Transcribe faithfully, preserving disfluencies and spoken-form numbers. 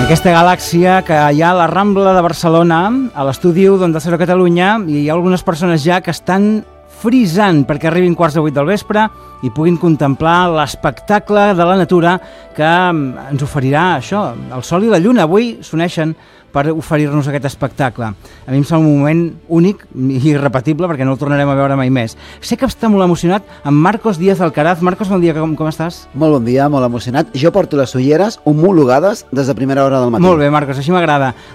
Aquesta galàxia que hi ha a la Rambla de Barcelona, a l'estudi d'Onda Cero Catalunya, i hi ha algunes persones ja que estan frisant perquè arribin quarts de vuit del vespre i puguin contemplar l'espectacle de la natura que ens oferirà això, el sol i la lluna. Avui s'uneixen per oferir-nos aquest espectacle. A mi em sembla un moment únic i irrepetible perquè no el tornarem a veure mai més. Sé que està molt emocionat amb Marcos Díaz Alcaraz. Marcos, bon dia, com, com estàs? Molt bon dia, molt emocionat. Jo porto les ulleres homologades des de primera hora del matí. Molt bé, Marcos, així m'agrada.